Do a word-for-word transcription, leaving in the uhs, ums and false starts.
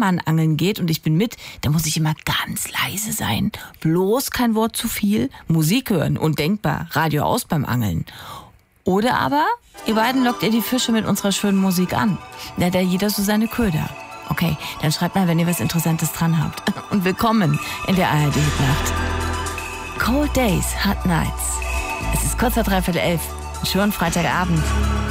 Mann angeln geht und ich bin mit, dann muss ich immer ganz leise sein. Bloß kein Wort zu viel, Musik hören und denkbar, Radio aus beim Angeln. Oder aber, ihr beiden lockt ihr die Fische mit unserer schönen Musik an. Da hat ja jeder so seine Köder. Okay, dann schreibt mal, wenn ihr was Interessantes dran habt. Und willkommen in der A R D-Nacht. Cold Days, Hot Nights. Es ist kurz vor dreiviertel elf. Einen schönen Freitagabend.